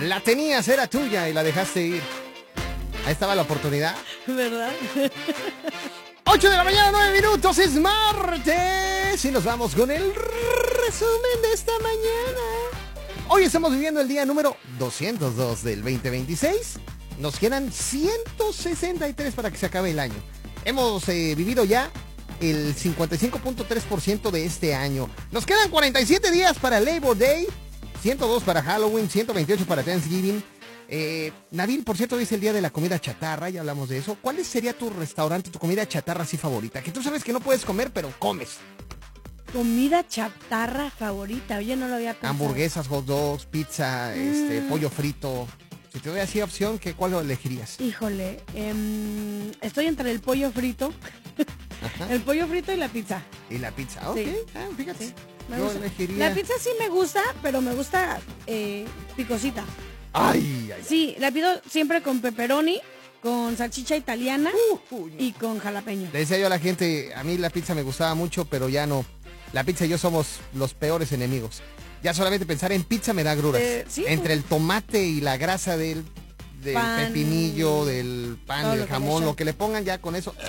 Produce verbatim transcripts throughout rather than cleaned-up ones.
La tenías, era tuya y la dejaste ir. Ahí estaba la oportunidad. ¿Verdad? ocho de la mañana, nueve minutos, es martes. Y nos vamos con el resumen de esta mañana. Hoy estamos viviendo el día número doscientos dos del veinte veintiséis. Nos quedan ciento sesenta y tres para que se acabe el año. Hemos eh, vivido ya el cincuenta y cinco punto tres por ciento de este año. Nos quedan cuarenta y siete días para Labor Day, ciento dos para Halloween, ciento veintiocho para Thanksgiving. Eh, Nabil, por cierto, hoy es el día de la comida chatarra, ya hablamos de eso. ¿Cuál sería tu restaurante, tu comida chatarra así favorita? Que tú sabes que no puedes comer, pero comes. Comida chatarra favorita, oye, no lo había pensado. Hamburguesas, hot dogs, pizza, mm. este, pollo frito. Si te doy así opción, ¿qué, ¿cuál lo elegirías? Híjole, eh, estoy entre el pollo frito, el pollo frito y la pizza. ¿Y la pizza? Ok, sí. ah, fíjate. Sí, yo gusta. elegiría... La pizza sí me gusta, pero me gusta eh, picosita. Ay, ay, sí, la pido siempre con pepperoni, con salchicha italiana uh, uh, no. y con jalapeño. Le decía yo a la gente, a mí la pizza me gustaba mucho, pero ya no. La pizza y yo somos los peores enemigos. Ya solamente pensar en pizza me da agruras. Eh, ¿sí? Entre el tomate y la grasa del, del pan, pepinillo, del pan, del jamón, lo que le pongan ya con eso.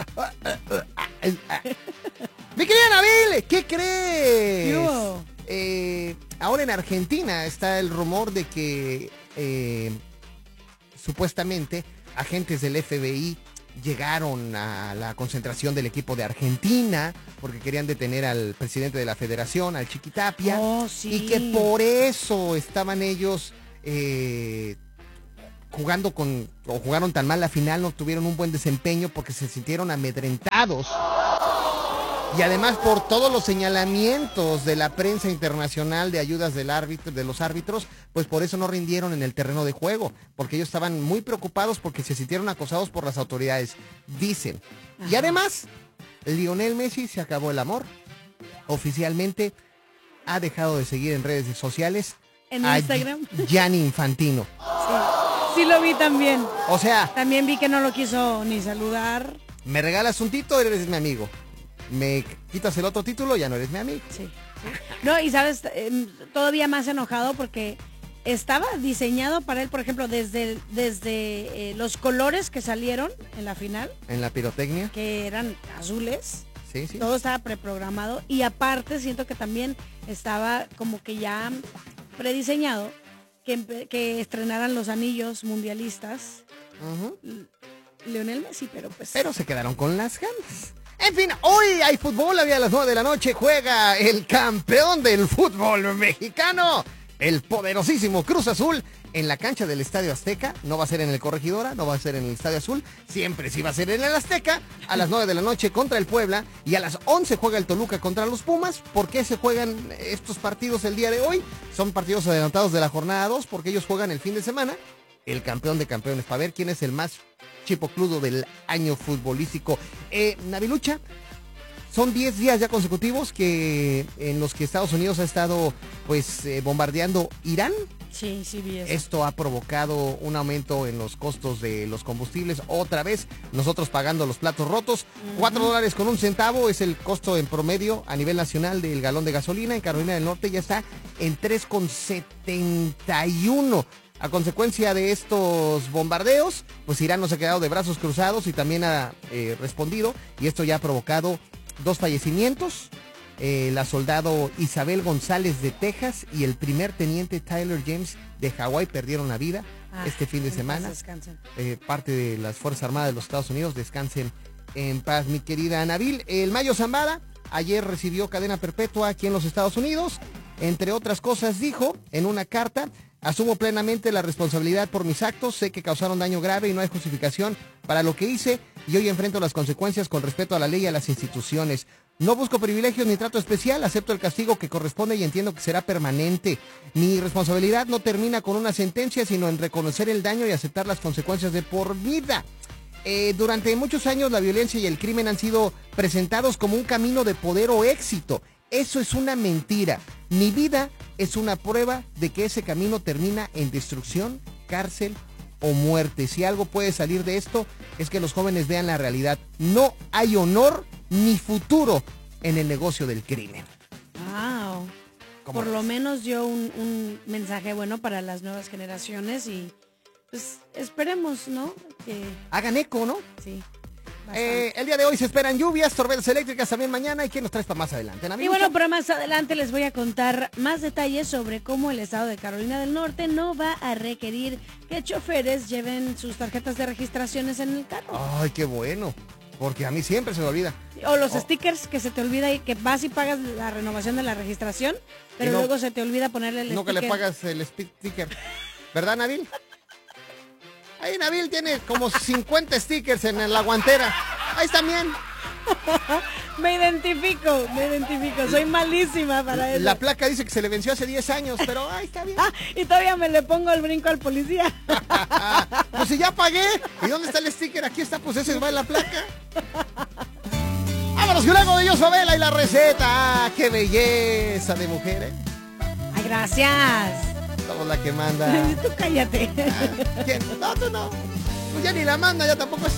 Mi querida Nabil, ¿qué crees? Yo. Eh, ahora en Argentina está el rumor de que eh, supuestamente agentes del F B I llegaron a la concentración del equipo de Argentina porque querían detener al presidente de la federación, al Chiquitapia, oh, sí. y que por eso estaban ellos eh, jugando con, o jugaron tan mal la final, no tuvieron un buen desempeño porque se sintieron amedrentados. Y además por todos los señalamientos de la prensa internacional de ayudas del árbitro, de los árbitros, pues por eso no rindieron en el terreno de juego, porque ellos estaban muy preocupados porque se sintieron acosados por las autoridades, dicen. Ajá. Y además, Lionel Messi se acabó el amor. Oficialmente ha dejado de seguir en redes sociales. ¿En Instagram? Gianni Infantino. Sí, sí lo vi también. O sea... También vi que no lo quiso ni saludar. Me regalas un tito, eres mi amigo. Me quitas el otro título, ya no eres mi amigo. Sí, sí. No, y sabes, eh, todavía más enojado porque estaba diseñado para él, por ejemplo, desde, desde eh, los colores que salieron en la final. En la pirotecnia. Que eran azules. Sí, sí. Todo estaba preprogramado y aparte siento que también estaba como que ya prediseñado que, que estrenaran los anillos mundialistas. Uh-huh. Lionel Messi, pero pues... Pero se quedaron con las ganas. En fin, hoy hay fútbol, a las nueve de la noche juega el campeón del fútbol mexicano, el poderosísimo Cruz Azul, en la cancha del Estadio Azteca. No va a ser en el Corregidora, no va a ser en el Estadio Azul, siempre sí va a ser en el Azteca, a las nueve de la noche contra el Puebla, y a las once juega el Toluca contra los Pumas. ¿Por qué se juegan estos partidos el día de hoy? Son partidos adelantados de la jornada dos, porque ellos juegan el fin de semana, el campeón de campeones, para ver quién es el más chipocludo del año futbolístico. Eh, Navilucha, son diez días ya consecutivos que en los que Estados Unidos ha estado pues eh, bombardeando Irán. Sí, sí, vi eso. Esto ha provocado un aumento en los costos de los combustibles. Otra vez, nosotros pagando los platos rotos. Uh-huh. Cuatro dólares con un centavo es el costo en promedio a nivel nacional del galón de gasolina. En Carolina del Norte ya está en tres con setenta y uno. A consecuencia de estos bombardeos, pues Irán no se ha quedado de brazos cruzados y también ha eh, respondido, y esto ya ha provocado dos fallecimientos. Eh, la soldado Isabel González de Texas y el primer teniente Tyler James de Hawái perdieron la vida ah, este fin de semana. Eh, parte de las Fuerzas Armadas de los Estados Unidos, descansen en paz, mi querida Nabil. El Mayo Zambada ayer recibió cadena perpetua aquí en los Estados Unidos. Entre otras cosas dijo en una carta: asumo plenamente la responsabilidad por mis actos, sé que causaron daño grave y no hay justificación para lo que hice y hoy enfrento las consecuencias con respeto a la ley y a las instituciones. No busco privilegios ni trato especial, acepto el castigo que corresponde y entiendo que será permanente. Mi responsabilidad no termina con una sentencia, sino en reconocer el daño y aceptar las consecuencias de por vida. Eh, durante muchos años la violencia y el crimen han sido presentados como un camino de poder o éxito. Eso es una mentira. Mi vida es una prueba de que ese camino termina en destrucción, cárcel o muerte. Si algo puede salir de esto es que los jóvenes vean la realidad. No hay honor ni futuro en el negocio del crimen. Wow. por lo menos dio un, un mensaje bueno para las nuevas generaciones y pues esperemos, ¿no? Que hagan eco, ¿no? Sí. Eh, el día de hoy se esperan lluvias, tormentas eléctricas también mañana. ¿Y qué nos traes para más adelante, Navi? Y bueno, pero más adelante les voy a contar más detalles sobre cómo el estado de Carolina del Norte no va a requerir que choferes lleven sus tarjetas de registraciones en el carro. Ay, qué bueno, porque a mí siempre se me olvida. O los oh. stickers que se te olvida y que vas y pagas la renovación de la registración, pero no, luego se te olvida ponerle el no sticker. No que le pagas el sticker, ¿verdad, Nabil? Ahí Nabil tiene como cincuenta stickers en la guantera. Ahí está bien. Me identifico, me identifico. Soy malísima para eso. La placa dice que se le venció hace diez años, pero ahí está bien. Ah, y todavía me le pongo el brinco al policía. Pues si ya pagué. ¿Y dónde está el sticker? Aquí está, pues ese va en la placa. Vámonos, que luego de Dios Favela y la receta. Ah, ¡qué belleza de mujer, eh! Ay, gracias. Somos la que manda. Tú cállate. Ah, ¿quién? No, tú no. Pues ya ni la manda, ya tampoco es.